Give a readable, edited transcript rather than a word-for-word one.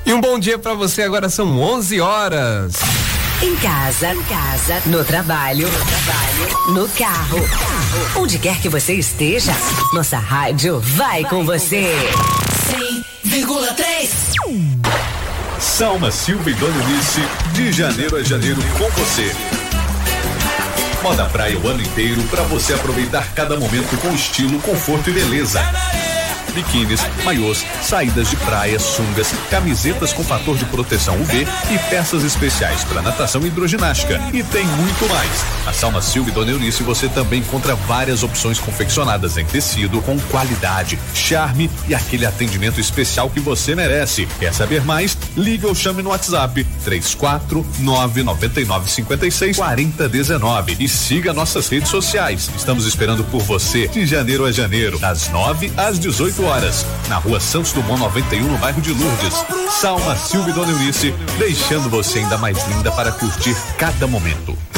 E um bom dia pra você, agora são 11 horas. Em casa, no trabalho, no carro. Onde quer que você esteja, nossa rádio vai com você. 100,3. Salma Silva e Dona Eunice, de janeiro a janeiro com você. Moda praia o ano inteiro para você aproveitar cada momento com estilo, conforto e beleza. Biquínis, maiôs, saídas de praia, sungas, camisetas com fator de proteção UV e peças especiais para natação e hidroginástica. E tem muito mais. Na Salma Silva e Dona Eunice você também encontra várias opções confeccionadas em tecido com qualidade, charme e aquele atendimento especial que você merece. Quer saber mais? Liga ou chame no WhatsApp 34999564019 e siga nossas redes sociais. Estamos esperando por você de janeiro a janeiro, das 9 às 18 horas, na rua Santos Dumont 91, no bairro de Lourdes. Salma Silva e Dona Eunice, deixando você ainda mais linda para curtir cada momento.